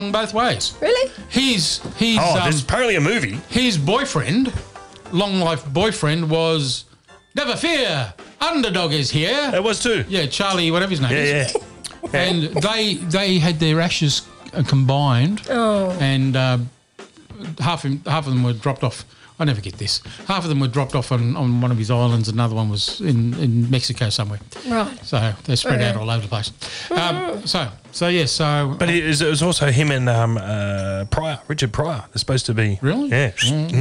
both ways. Really? There's apparently a movie. His boyfriend, long life boyfriend, was Never Fear, Underdog is here. It was too. Yeah, Charlie, whatever his name is. Yeah. And they had their ashes combined, and half of them were dropped off. I never get this. Half of them were dropped off on one of his islands. Another one was in Mexico somewhere. Right. So they're spread out all over the place. So. But it was also him and Richard Pryor. They're supposed to be. Really? Yeah.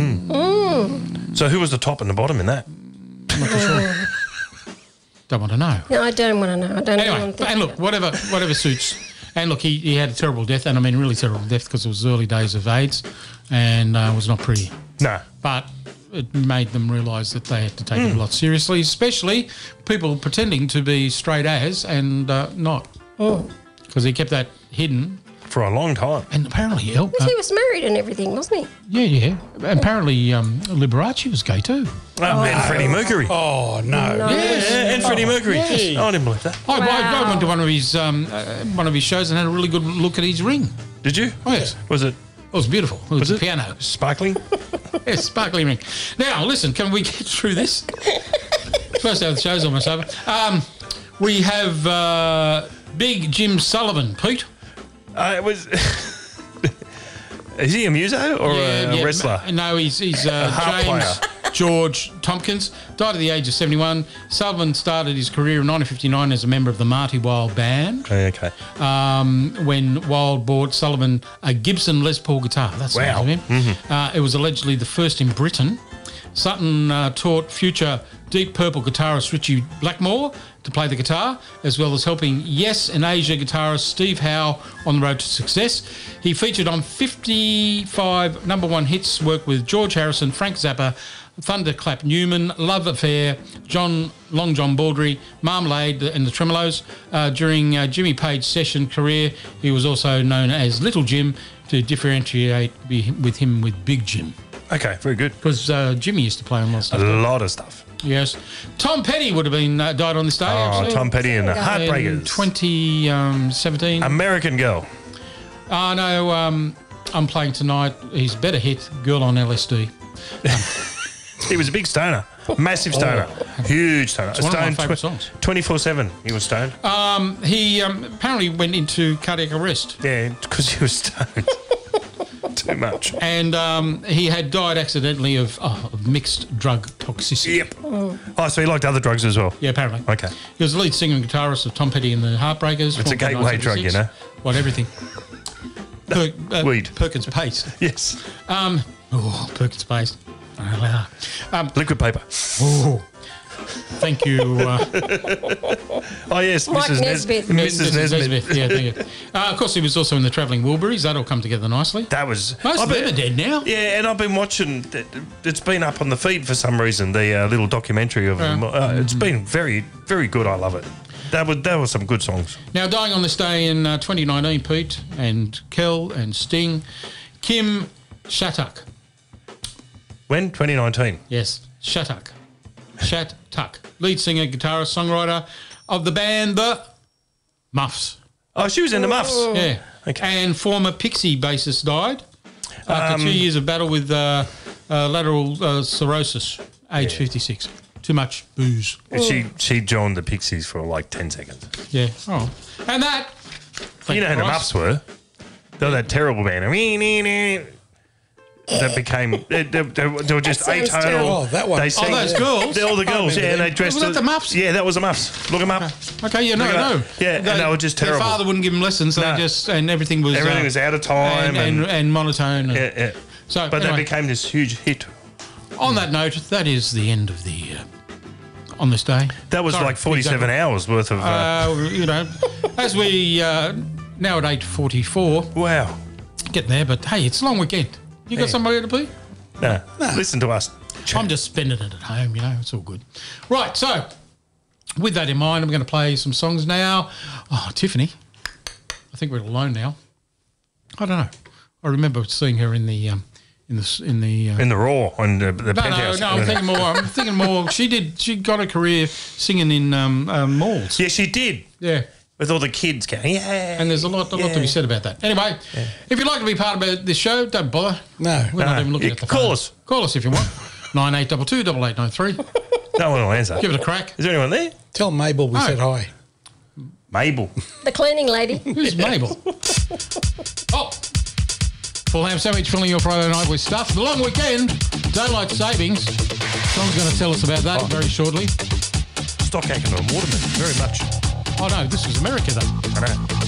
So who was the top and the bottom in that? I'm not too sure. Don't want to know. No, I don't want to know. I don't Anyway, want to and look, whatever suits. And look, he had a terrible death, and I mean really terrible death because it was early days of AIDS, and was not pretty. No. But it made them realise that they had to take it a lot seriously, especially people pretending to be straight as and not. Because he kept that hidden. For a long time. And apparently he was married and everything, wasn't he? Yeah. Apparently Liberace was gay too. And Freddie Mercury. Oh, no. Yes. And Freddie Mercury. Yes. Oh, I didn't believe that. I went to one of his shows and had a really good look at his ring. Did you? Oh, yes. Was it? It was beautiful. It was a piano. Sparkling? Yes, sparkling ring. Now, listen, can we get through this? First out of the show's almost over. We have Big Jim Sullivan, Pete. It was. Is he a muso or a wrestler? No, he's James player. George Tompkins. Died at the age of 71. Sullivan started his career in 1959 as a member of the Marty Wilde Band. Okay. When Wilde bought Sullivan a Gibson Les Paul guitar. That's nice of him. Mm-hmm. It was allegedly the first in Britain. Sutton taught future Deep Purple guitarist Ritchie Blackmore to play the guitar, as well as helping Yes and Asia guitarist Steve Howe on the road to success. He featured on 55 number one hits, worked with George Harrison, Frank Zappa, Thunderclap Newman, Love Affair, Long John Baldry, Marmalade and the Tremolos. During Jimmy Page's session career, he was also known as Little Jim to differentiate with Big Jim. Okay, very good. Because Jimmy used to play on a lot of stuff. A lot of stuff. Yes. Tom Petty would have been died on this day, actually. Tom Petty and the Heartbreakers. In 2017. American Girl. No, I'm playing tonight his better hit, Girl on LSD. He was a big stoner. Massive stoner. Huge stoner. It's one of my favourite songs. 24/7 he was stoned. He apparently went into cardiac arrest. Yeah, because he was stoned. Too much. And he had died accidentally of mixed drug toxicity. Yep. Oh, so he liked other drugs as well? Yeah, apparently. Okay. He was the lead singer and guitarist of Tom Petty and the Heartbreakers. It's a gateway drug, you know. What, everything? Weed. Perkins Paste. Yes. Perkins Paste. Liquid paper. Oh, thank you. Oh, yes, Mike Nesbitt. Mrs. Nesbitt. Yeah, thank you. Of course, he was also in the Travelling Wilburys. That all come together nicely. That was... Most of them are dead now. Yeah, and I've been watching... It's been up on the feed for some reason, the little documentary of him. It's been very, very good. I love it. That were some good songs. Now, dying on this day in 2019, Pete and Kel and Sting, Kim Shattuck. When? 2019? Yes, Shattuck. Shattuck. Lead singer, guitarist, songwriter of the band The Muffs. Oh, she was in the Muffs. Yeah. Okay. And former Pixie bassist died after 2 years of battle with lateral sclerosis, age 56. Too much booze. She joined the Pixies for like 10 seconds. Yeah. Oh. And that... You know who the Muffs were? They were that terrible band. That became... They were just atonal. Oh, that one. They sang, those girls? All the girls, yeah, and they dressed... Was that the Muffs? Yeah, that was the Muffs. Look them up. Okay, yeah, no. Yeah, and they were just terrible. Their father wouldn't give them lessons, so No. they just... And everything was... Everything was out of time. And monotone. And, yeah. So, But anyway, they became this huge hit. on that note, that is the end of the... on this day. That was Sorry, like 47 hours worth of... you know, as we... now at 8:44, wow. getting there, but hey, it's a long weekend. You got somewhere to be? No. Listen to us. I'm just spending it at home, you know, it's all good. Right, so with that in mind, I'm going to play some songs now. Oh, Tiffany, I think we're alone now. I don't know. I remember seeing her in the in the Raw on the penthouse. No, I'm thinking more. She got a career singing in malls. Yeah, she did. Yeah. with all the kids going, yeah. And there's a lot to be said about that. Anyway, if you'd like to be part of this show, don't bother. No. We're not even looking at the phone. Call us. Call us if you want. 9822 8893. No one will answer. Give it a crack. Is there anyone there? Tell Mabel we said hi. Mabel. The cleaning lady. Who's Mabel? Oh, full ham sandwich filling your Friday night with stuff. The long weekend, daylight savings. John's going to tell us about that very shortly. Stock Ackman and Waterman, very much. Oh no, this was America though. I know.